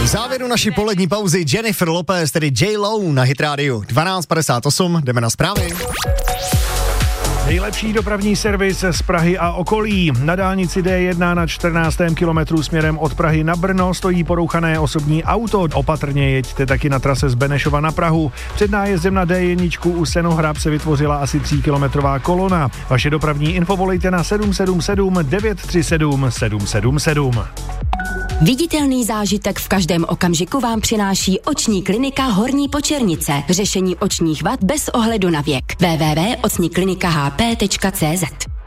závěru naší polední pauzy Jennifer Lopez, tedy J-Lo na Hit Radio 12:58, jdeme na zprávy. Nejlepší dopravní servis z Prahy a okolí. Na dálnici D1 na 14. kilometru směrem od Prahy na Brno stojí porouchané osobní auto. Opatrně jeďte taky na trase z Benešova na Prahu. Před nájezdem na D1 u Senohrab se vytvořila asi 3kilometrová kolona. Vaše dopravní info volejte na 777 937 777. Viditelný zážitek v každém okamžiku vám přináší oční klinika Horní Počernice. Řešení očních vad bez ohledu na věk. www.ocniklinikahp.cz